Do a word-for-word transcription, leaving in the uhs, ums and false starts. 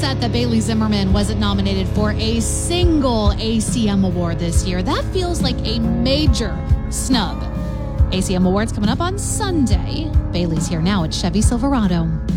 upset that Bailey Zimmerman wasn't nominated for a single A C M award this year. That feels like a major snub. A C M Awards coming up on Sunday. Bailey's here now at Chevy Silverado.